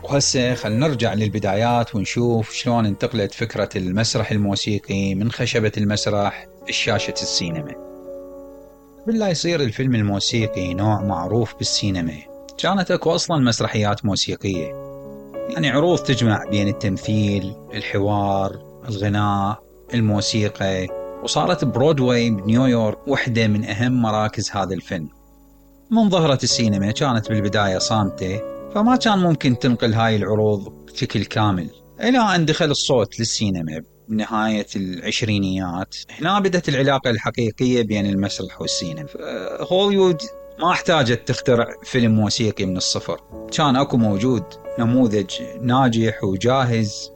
وهسه خلينا نرجع للبدايات ونشوف شلون انتقلت فكرة المسرح الموسيقي من خشبة المسرح لشاشة السينما. قبل لا يصير الفيلم الموسيقي نوع معروف بالسينما، كانت اكو اصلا مسرحيات موسيقية، يعني عروض تجمع بين التمثيل، الحوار، الغناء، الموسيقى. وصارت برودواي بنيويورك واحدة من أهم مراكز هذا الفن. من ظهرت السينما كانت بالبداية صامتة، فما كان ممكن تنقل هاي العروض بشكل كامل، إلى أن دخل الصوت للسينما بنهاية العشرينيات. هنا بدأت العلاقة الحقيقية بين المسرح والسينما. هوليوود ما احتاجت تخترع فيلم موسيقي من الصفر، كان اكو موجود نموذج ناجح وجاهز